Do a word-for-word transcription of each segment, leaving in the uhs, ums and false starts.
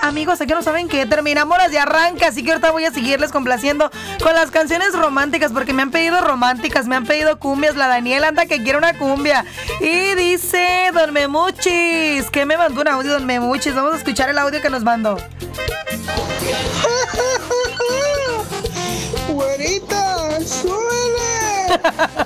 amigos, aquí no saben que terminamos las de arranca, así que ahorita voy a seguirles complaciendo con las canciones románticas, porque me han pedido románticas, me han pedido cumbias. La Daniela anda que quiere una cumbia. Y dice Don Memuchis, que me mandó un audio, Don Memuchis. Vamos a escuchar el audio que nos mandó. ¡Güerita, súbele!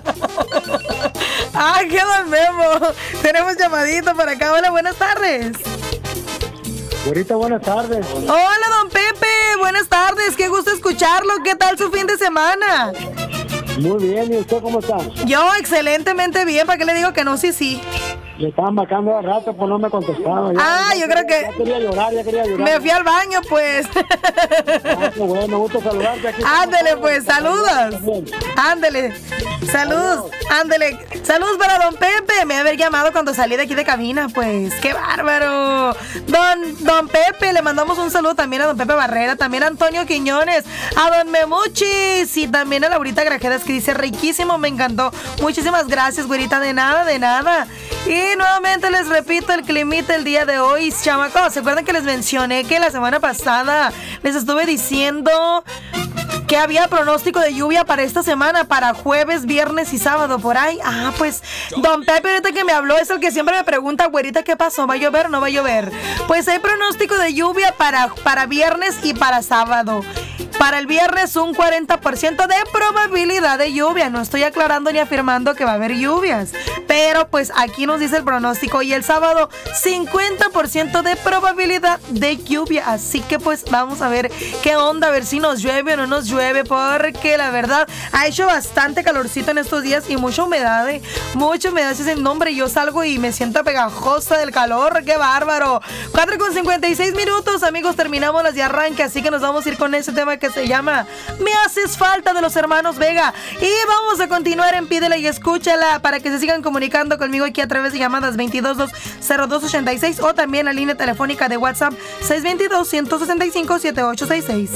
¡Ay, qué Don Memo! Tenemos llamadito para acá. Hola, buenas tardes. Güerita, buenas tardes. Hola, Don Pepe. Buenas tardes. Qué gusto escucharlo. ¿Qué tal su fin de semana? Muy bien, ¿y usted cómo está? Yo excelentemente bien. ¿Para qué le digo que no? Sí, sí. Le estaban marcando al rato, pues no me contestaron. Ya, ah, ya yo quería, creo que... Ya quería llorar, ya quería llorar. Me fui al baño, pues. Ah, qué bueno, me gusta saludarte aquí. Ándele, pues, saludos. Ándele. Saludos, ándele. Saludos para Don Pepe. Me haber llamado cuando salí de aquí de cabina, pues. ¡Qué bárbaro! Don, don Pepe, le mandamos un saludo también a Don Pepe Barrera, también a Antonio Quiñones, a Don Memuchis y también a Laurita Grajedas, que dice riquísimo, me encantó. Muchísimas gracias, güerita, de nada, de nada. Y nuevamente les repito el climita el día de hoy, chamacos. ¿Se acuerdan que les mencioné que la semana pasada les estuve diciendo que había pronóstico de lluvia para esta semana, para jueves, viernes y sábado, por ahí? Ah, pues, Don Pepe, ahorita que me habló, es el que siempre me pregunta, güerita, ¿qué pasó? ¿Va a llover o no va a llover? Pues hay pronóstico de lluvia para, para viernes y para sábado. Para el viernes un cuarenta por ciento de probabilidad de lluvia. No estoy aclarando ni afirmando que va a haber lluvias, pero pues aquí nos dice el pronóstico. Y el sábado cincuenta por ciento de probabilidad de lluvia. Así que pues vamos a ver qué onda, a ver si nos llueve o no nos llueve, porque la verdad ha hecho bastante calorcito en estos días y mucha humedad, ¿eh? Mucha humedad. Ese es el nombre. Yo salgo y me siento pegajosa del calor. ¡Qué bárbaro! cuatro con cincuenta y seis minutos, amigos, terminamos las de arranque, así que nos vamos a ir con ese tema que se llama Me Haces Falta, de los hermanos Vega. Y vamos a continuar en Pídela y Escúchala, para que se sigan comunicando conmigo aquí a través de llamadas veintidós dos cero dos ochenta y seis o también la línea telefónica de WhatsApp seis dos dos, uno seis cinco, siete ocho seis seis.